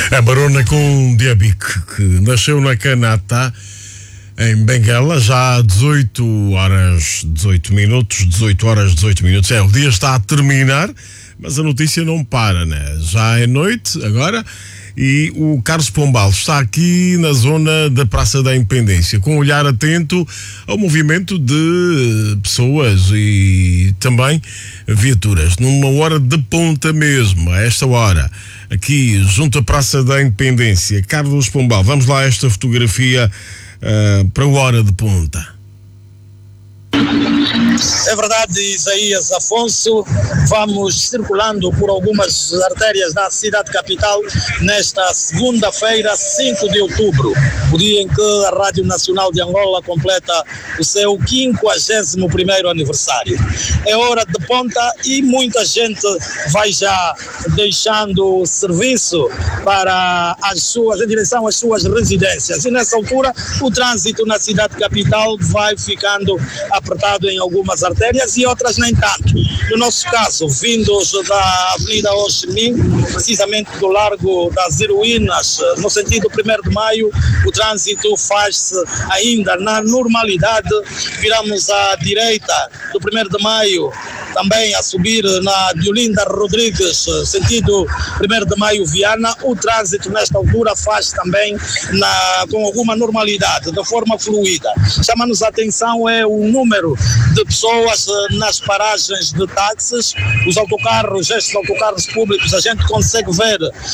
A barona com Diabique, que nasceu na Kanata, em Benguela, já há 18 horas 18 minutos. O dia está a terminar, mas a notícia não para, né? Já é noite agora e o Carlos Pombal está aqui na zona da Praça da Independência, com um olhar atento ao movimento de pessoas e também viaturas, numa hora de ponta mesmo, a esta hora, aqui junto à Praça da Independência. Carlos Pombal, vamos lá a esta fotografia para a hora de ponta. É verdade, Isaías Afonso. Vamos circulando por algumas artérias da cidade capital nesta segunda-feira, 5 de outubro, o dia em que a Rádio Nacional de Angola completa o seu 51º aniversário. É hora de ponta e muita gente vai já deixando o serviço em direção às suas residências. E nessa altura o trânsito na cidade capital vai ficando apertado em algumas artérias e outras nem tanto. No nosso caso, vindos da Avenida Ho Chi Minh, precisamente do Largo das Heroínas, no sentido 1º de Maio, o trânsito faz-se ainda na normalidade. Viramos à direita do 1º de Maio, também a subir na Diolinda Rodrigues, sentido 1º de Maio Viana. O trânsito nesta altura faz também com alguma normalidade, de forma fluida. Chama-nos a atenção o número de pessoas nas paragens de táxis. Os autocarros, estes autocarros públicos, a gente consegue ver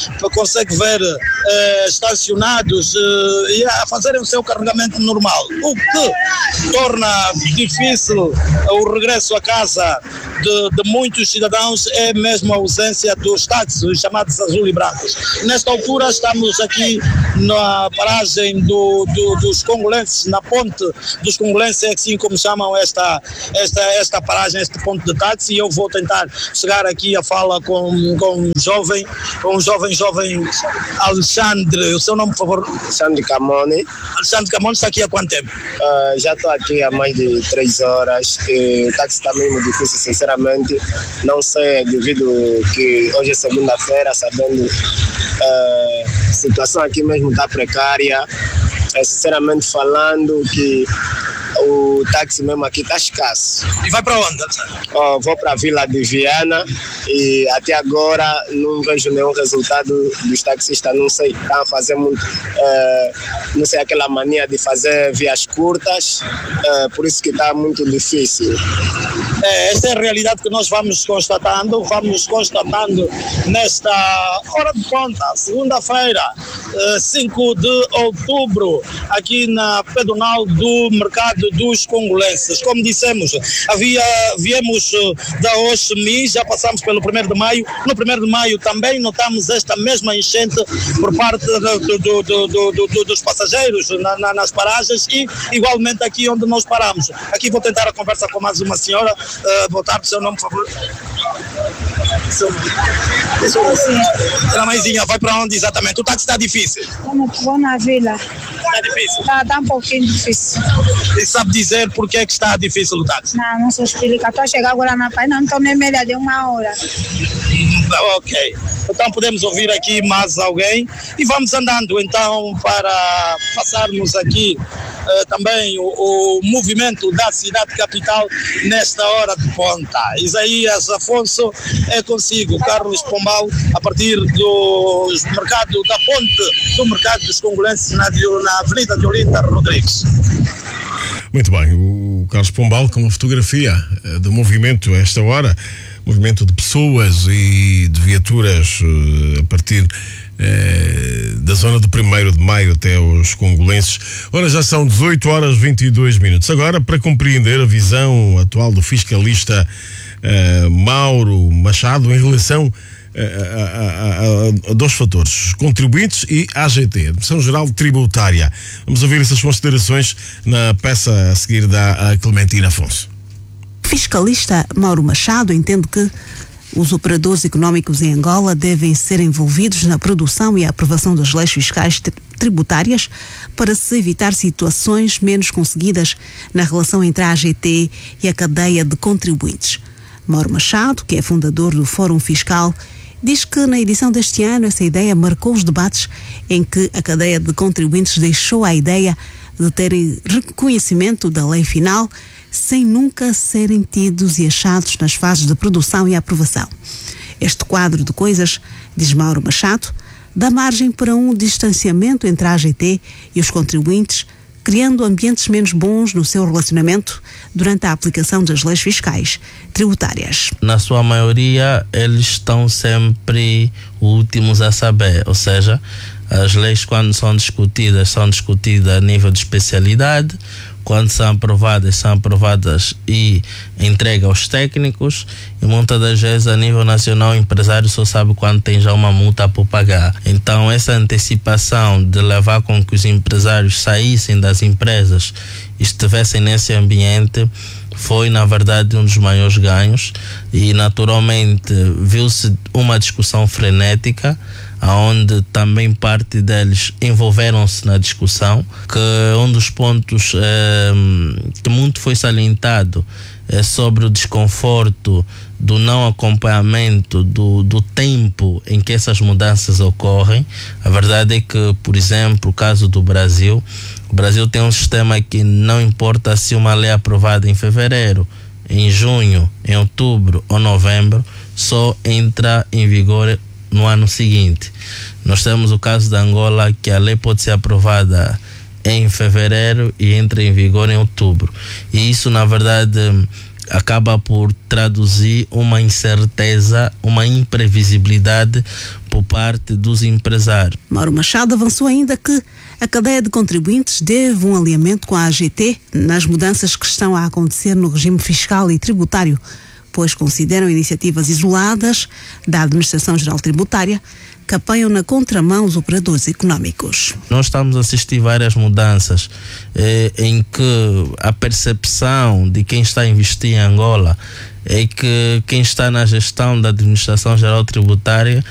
estacionados e a fazerem o seu carregamento normal, o que torna difícil o regresso a casa de muitos cidadãos. É mesmo a ausência dos táxis, os chamados azul e brancos. Nesta altura estamos aqui na paragem dos congolenses, na ponte dos congolenses, é assim como chamam esta paragem, este ponto de táxi, e eu vou tentar chegar aqui a fala com um jovem Alexandre. O seu nome, por favor? Alexandre Camone. Alexandre Camone, está aqui há quanto tempo? Já estou aqui há mais de 3 horas. O táxi está mesmo difícil, sinceramente. Não sei, devido que hoje é segunda-feira, sabendo a situação aqui mesmo está precária. Sinceramente falando que o táxi mesmo aqui está escasso. E vai para onde? Vou para a Vila de Viana e até agora não vejo nenhum resultado dos taxistas. Não sei, estão a fazer muito, não sei, aquela mania de fazer vias curtas, por isso que está muito difícil. Esta é a realidade que nós vamos constatando nesta hora de ponta, segunda-feira, 5 de outubro, aqui na pedonal do Mercado dos Congolenses. Como dissemos, viemos da Ho Chi Minh, já passamos pelo 1º de Maio. No 1º de Maio também notamos esta mesma enchente por parte dos passageiros nas paragens e igualmente aqui onde nós paramos. Aqui vou tentar a conversa com mais uma senhora. Boa tarde, seu nome, por favor? Mãezinha, vai para onde exatamente? O táxi está difícil? Vou na vila. Está difícil? Está um pouquinho difícil. E sabe dizer por que está difícil o táxi? Não sei explicar. Estou a chegar agora na praia, não estou nem média de 1 hora. Ok. Então podemos ouvir aqui mais alguém e vamos andando então para passarmos aqui também o movimento da cidade capital nesta hora de ponta. Isaías Afonso, é consigo, Carlos Pombal, a partir do mercado da ponte do Mercado dos Congolenses na Avenida Diolinda Rodrigues. Muito bem, o Carlos Pombal com uma fotografia do movimento a esta hora, movimento de pessoas e de viaturas a partir da zona do 1º de Maio até os congolenses. Ora, já são 18 horas 22 minutos. Agora, para compreender a visão atual do fiscalista Mauro Machado em relação a dois fatores, contribuintes e AGT, Administração Geral Tributária. Vamos ouvir essas considerações na peça a seguir da Clementina Afonso. O fiscalista Mauro Machado entende que os operadores económicos em Angola devem ser envolvidos na produção e aprovação das leis fiscais tributárias para se evitar situações menos conseguidas na relação entre a AGT e a cadeia de contribuintes. Mauro Machado, que é fundador do Fórum Fiscal, diz que na edição deste ano essa ideia marcou os debates em que a cadeia de contribuintes deixou a ideia de terem reconhecimento da lei final sem nunca serem tidos e achados nas fases de produção e aprovação. Este quadro de coisas, diz Mauro Machado, dá margem para um distanciamento entre a AGT e os contribuintes, criando ambientes menos bons no seu relacionamento durante a aplicação das leis fiscais tributárias. Na sua maioria, eles estão sempre últimos a saber, ou seja, as leis quando são discutidas a nível de especialidade, quando são aprovadas e entregue aos técnicos, e muitas das vezes a nível nacional o empresário só sabe quando tem já uma multa por pagar. Então essa antecipação de levar com que os empresários saíssem das empresas e estivessem nesse ambiente foi na verdade um dos maiores ganhos, e naturalmente viu-se uma discussão frenética, onde também parte deles envolveram-se na discussão, que um dos pontos que muito foi salientado é sobre o desconforto do não acompanhamento do tempo em que essas mudanças ocorrem. A verdade é que, por exemplo, o caso do Brasil, o Brasil tem um sistema que não importa se uma lei é aprovada em fevereiro, em junho, em outubro ou novembro, só entra em vigor no ano seguinte. Nós temos o caso da Angola, que a lei pode ser aprovada em fevereiro e entra em vigor em outubro. E isso, na verdade, acaba por traduzir uma incerteza, uma imprevisibilidade por parte dos empresários. Mauro Machado avançou ainda que a cadeia de contribuintes deve um alinhamento com a AGT nas mudanças que estão a acontecer no regime fiscal e tributário, pois consideram iniciativas isoladas da Administração Geral Tributária que apoiam na contramão os operadores económicos. Nós estamos a assistir várias mudanças em que a percepção de quem está a investir em Angola é que quem está na gestão da Administração Geral Tributária